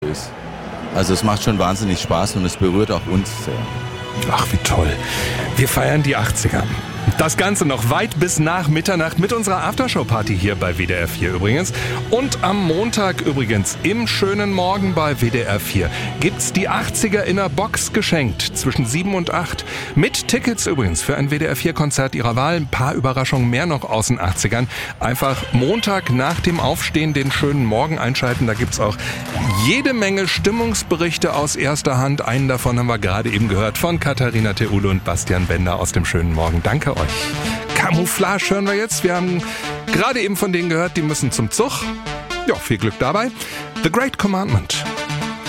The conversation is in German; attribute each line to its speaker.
Speaker 1: ist. Also es macht schon wahnsinnig Spaß und es berührt auch uns sehr.
Speaker 2: Ach, wie toll. Wir feiern die 80er. Das Ganze noch weit bis nach Mitternacht mit unserer Aftershow-Party hier bei WDR 4 übrigens. Und am Montag übrigens im schönen Morgen bei WDR 4 gibt's die 80er in der Box geschenkt zwischen 7 und 8. Mit Tickets übrigens für ein WDR 4-Konzert Ihrer Wahl. Ein paar Überraschungen mehr noch aus den 80ern. Einfach Montag nach dem Aufstehen den schönen Morgen einschalten. Da gibt's auch jede Menge Stimmungsberichte aus erster Hand. Einen davon haben wir gerade eben gehört von Katharina Theule und Bastian Bender aus dem schönen Morgen. Danke euch. Camouflage hören wir jetzt. Wir haben gerade eben von denen gehört, die müssen zum Zug. Ja, viel Glück dabei. The Great Commandment.